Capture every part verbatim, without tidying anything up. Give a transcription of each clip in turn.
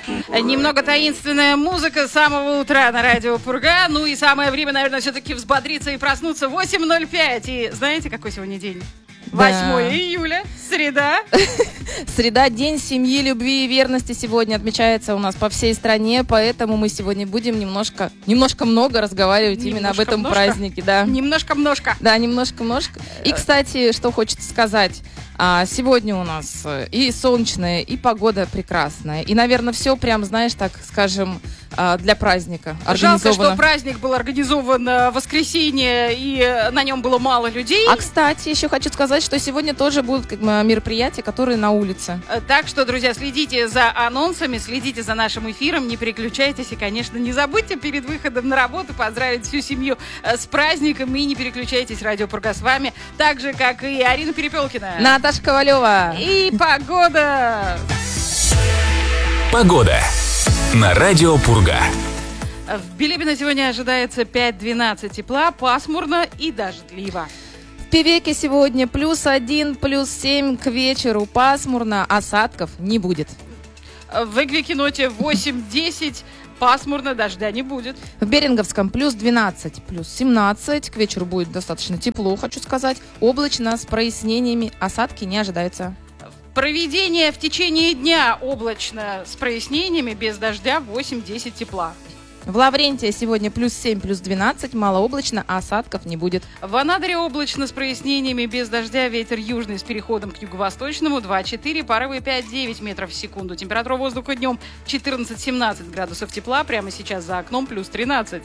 Немного таинственная музыка с самого утра на радио Пурга. Ну и самое время, наверное, все-таки взбодриться и проснуться. восемь ноль пять. И знаете, какой сегодня день? восьмое июля, среда. Среда, день семьи, любви и верности сегодня отмечается у нас по всей стране, поэтому мы сегодня будем немножко, немножко много разговаривать немножко именно об этом множко. празднике. Да. Немножко-множко. Да, немножко-множко. И, кстати, что хочется сказать. Сегодня у нас и солнечная, и погода прекрасная. И, наверное, все прям, знаешь, так скажем, для праздника организовано. Жалко, что праздник был организован в воскресенье, и на нем было мало людей. А, кстати, еще хочу сказать, что сегодня тоже будут как бы мероприятия, которые на улице. Так что, друзья, следите за анонсами, следите за нашим эфиром, не переключайтесь. И, конечно, не забудьте перед выходом на работу поздравить всю семью с праздником. И не переключайтесь, радио Пурга с вами. Так же, как и Арина Перепелкина. Наташа Ковалева. И погода. Погода на радио Пурга. В Билибино сегодня ожидается пять-двенадцать тепла, пасмурно и дождливо. В Певеке сегодня плюс один, плюс семь, к вечеру пасмурно, осадков не будет. В Эквикеноте восемь-десять, пасмурно, дождя не будет. В Беринговском плюс двенадцать, плюс семнадцать, к вечеру будет достаточно тепло, хочу сказать. Облачно, с прояснениями, осадки не ожидаются. Проведение в течение дня облачно, с прояснениями, без дождя, восемь-десять тепла. В Лаврентии сегодня плюс семь, плюс двенадцать, малооблачно, а осадков не будет. В Анадыре облачно, с прояснениями, без дождя, ветер южный с переходом к юго-восточному, два-четыре, порывы пять-девять метров в секунду. Температура воздуха днем четырнадцать-семнадцать градусов тепла, прямо сейчас за окном плюс тринадцать.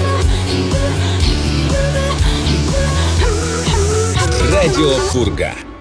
Радио Пурга.